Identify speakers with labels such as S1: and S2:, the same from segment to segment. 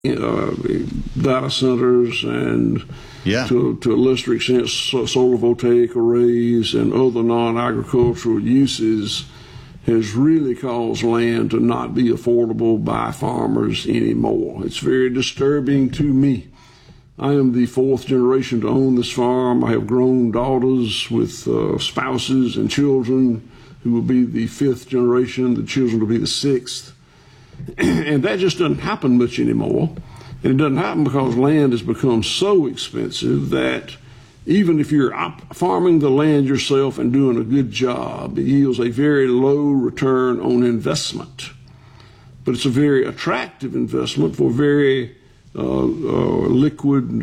S1: data centers and to a lesser extent solar voltaic arrays and other non-agricultural uses has really caused land to not be affordable by farmers anymore. It's very disturbing to me. I am the fourth generation to own this farm. I have grown daughters with spouses and children who will be the fifth generation. The children will be the sixth. And that just doesn't happen much anymore. And it doesn't happen because land has become so expensive that even if you're farming the land yourself and doing a good job, it yields a very low return on investment. But it's a very attractive investment for very liquid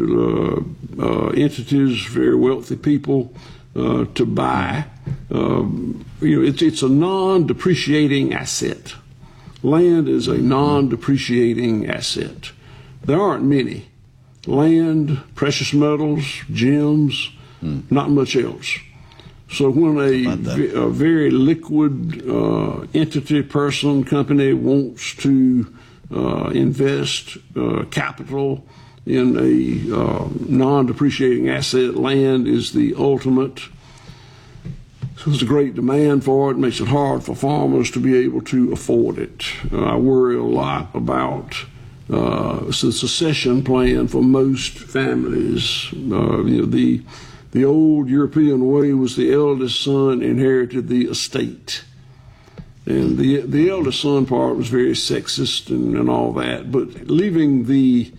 S1: entities, very wealthy people to buy. It's a non-depreciating asset. Land is a non-depreciating asset. There aren't many. Land, precious metals, gems, not much else. So when a very liquid entity, person, company wants to invest capital in a non-depreciating asset, land is the ultimate. So there's a great demand for it. It makes it hard for farmers to be able to afford it. I worry a lot about the succession plan for most families. The old European way was the eldest son inherited the estate. And the eldest son part was very sexist and all that. But leaving the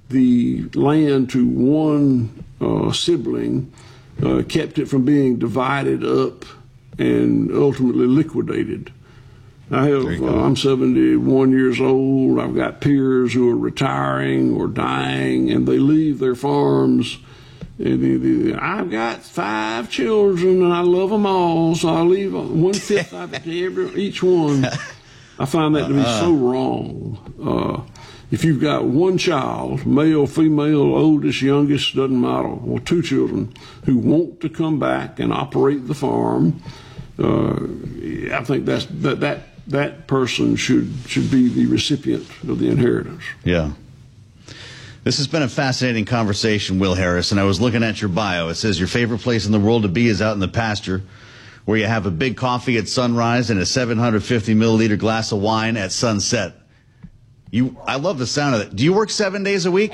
S1: land to one sibling kept it from being divided up and ultimately liquidated. I'm 71 years old. I've got peers who are retiring or dying, and they leave their farms. I've got 5 children, and I love them all, so I leave 1/5 of it to each one. I find that to be so wrong. If you've got one child, male, female, oldest, youngest, doesn't matter, or 2 children who want to come back and operate the farm, I think that person should be the recipient of the inheritance.
S2: Yeah. This has been a fascinating conversation, Will Harris, and I was looking at your bio. It says your favorite place in the world to be is out in the pasture, where you have a big coffee at sunrise and a 750 milliliter glass of wine at sunset. I love the sound of it. Do you work 7 days a week?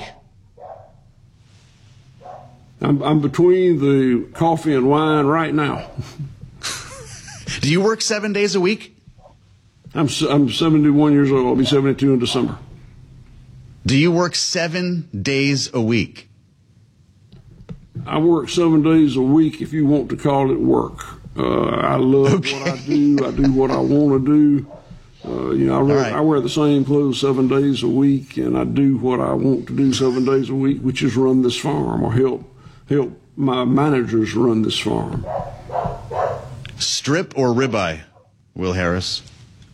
S1: I'm between the coffee and wine right now.
S2: Do you work 7 days a week?
S1: I'm 71 years old. I'll be 72 in December.
S2: Do you work 7 days a week?
S1: I work 7 days a week if you want to call it work. I love what I do. I do what I want to do. I wear the same clothes 7 days a week, and I do what I want to do 7 days a week, which is run this farm or help my managers run this farm.
S2: Strip or ribeye, Will Harris?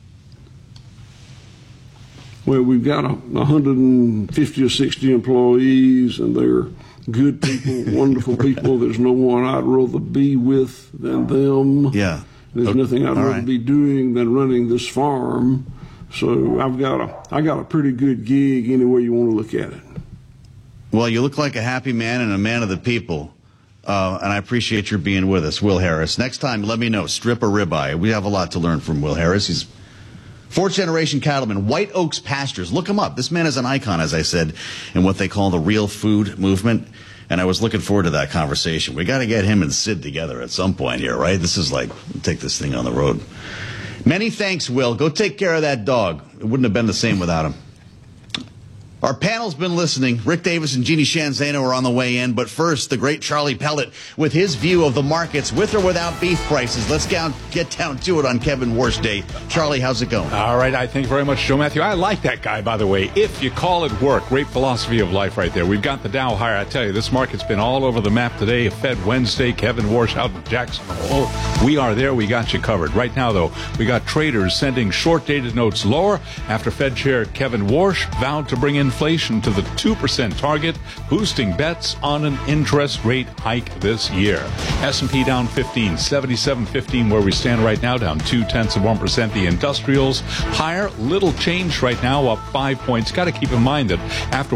S1: Well, we've got 150 or 60 employees, and they're good people, wonderful people. There's no one I'd rather be with than them.
S2: Yeah.
S1: There's nothing I'd rather be doing than running this farm. So I got a pretty good gig any way you want to look at it.
S2: Well, you look like a happy man and a man of the people. And I appreciate your being with us, Will Harris. Next time, let me know, strip or ribeye. We have a lot to learn from Will Harris. He's fourth-generation cattleman, White Oaks Pastures. Look him up. This man is an icon, as I said, in what they call the real food movement. And I was looking forward to that conversation. We got to get him and Sid together at some point here, right? This is like, take this thing on the road. Many thanks, Will. Go take care of that dog. It wouldn't have been the same without him. Our panel's been listening. Rick Davis and Jeannie Shanzano are on the way in. But first, the great Charlie Pellet with his view of the markets with or without beef prices. Let's get down to it on Kevin Warsh Day. Charlie, how's it going?
S3: All right. I thank you very much, Joe Matthew. I like that guy, by the way. If you call it work, great philosophy of life right there. We've got the Dow higher. I tell you, this market's been all over the map today. A Fed Wednesday, Kevin Warsh out in Jackson Hole. We are there. We got you covered. Right now, though, we got traders sending short-dated notes lower after Fed Chair Kevin Warsh vowed to bring in inflation to the 2% target, boosting bets on an interest rate hike this year. S&P down 15, 77.15 where we stand right now, down 0.2%. The industrials higher, little change right now, up 5 points. Got to keep in mind that after